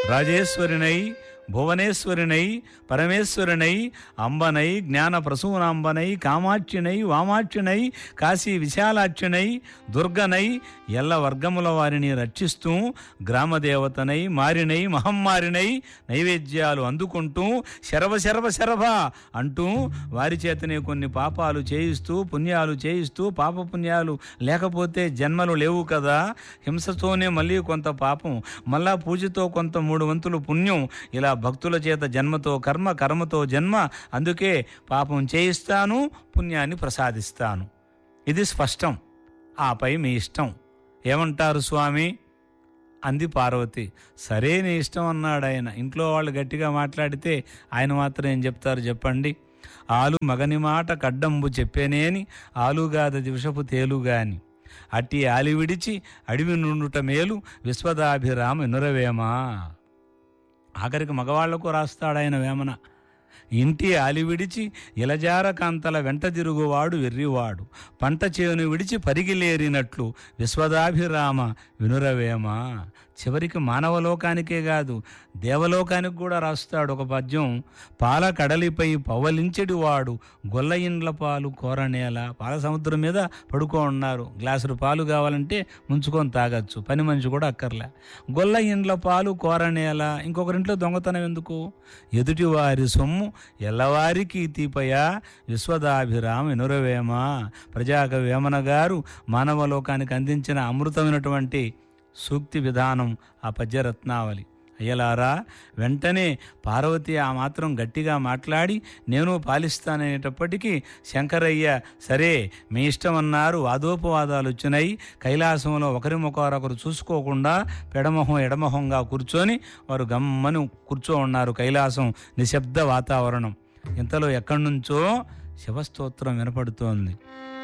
రాజేశ్వరినై భువనేశ్వరినై పరమేశ్వరినై అంబనై జ్ఞాన ప్రసూనాంబనై కామాక్షినై వామాక్షినై కాశీ విశాలాక్షినై దుర్గనై ఎల్ల వర్గముల వారిని రక్షిస్తూ గ్రామదేవతనై మారినై మహమ్మారినై నైవేద్యాలు అందుకుంటూ శరభ శరభ శరభ అంటూ వారి చేతనే కొన్ని పాపాలు చేయిస్తూ పుణ్యాలు చేయిస్తూ పాపపుణ్యాలు లేకపోతే జన్మలు లేవు కదా, హింసతోనే మళ్ళీ కొంత పాపం, మళ్ళా పూజతో కొంత 3 వంతులు పుణ్యం, ఇలా భక్తుల చేత జన్మతో కర్మ, కర్మతో జన్మ, అందుకే పాపం చేయిస్తాను, పుణ్యాన్ని ప్రసాదిస్తాను. ఇది స్పష్టం. ఆపై మీ ఇష్టం, ఏమంటారు స్వామి అంది పార్వతి. సరే నీ ఇష్టం అన్నాడు ఆయన. ఇంట్లో వాళ్ళు గట్టిగా మాట్లాడితే ఆయన మాత్రం ఏం చెప్తారు చెప్పండి. ఆలు మగని మాట కడ్డంబు చెప్పేనేని ఆలుగాదది విషపు తేలుగాని అట్టి ఆలి విడిచి అడివి నుండుట మేలు విశ్వదాభిరామ వినురవేమా. ఆఖరికి మగవాళ్లకు రాస్తాడు ఆయన వేమన. ఇంటి ఆలి విడిచి ఇలజార కాంతల వెంట తిరుగువాడు వెర్రివాడు, పంట చేను విడిచి పరిగిలేరినట్లు విశ్వదాభిరామ వినురవేమ. చివరికి మానవలోకానికే కాదు దేవలోకానికి కూడా రాస్తాడు ఒక పద్యం. పాల కడలిపై పవలించెడి వాడు గొల్ల ఇండ్ల పాలు కోరనేల. పాల సముద్రం మీద పడుకో ఉన్నారు, గ్లాసులు పాలు కావాలంటే ముంచుకొని తాగొచ్చు, పని మనిషి కూడా అక్కర్లే. గొల్ల ఇండ్ల పాలు కోరనేల, ఇంకొకరింట్లో దొంగతనం ఎందుకు? ఎదుటివారి సొమ్ము ఎల్లవారికి తీపయా విశ్వదాభిరామ వినురవేమ. ప్రజాకవి వేమన గారు మానవలోకానికి అందించిన అమృతమైనటువంటి సూక్తి విధానం ఆ పద్యరత్నావళి. అయ్యలారా, వెంటనే పార్వతి ఆ మాత్రం గట్టిగా మాట్లాడి నేను పాలిస్తాననేటప్పటికీ శంకరయ్య సరే మీ ఇష్టం అన్నారు. వాదోపవాదాలు వచ్చినాయి. కైలాసంలో ఒకరి ముఖారొకరు చూసుకోకుండా పెడమొహం ఎడమొహంగా కూర్చొని వారు గమ్మని కూర్చో ఉన్నారు. కైలాసం నిశ్శబ్ద వాతావరణం. ఇంతలో ఎక్కడి నుంచో శివస్తోత్రం వినపడుతోంది.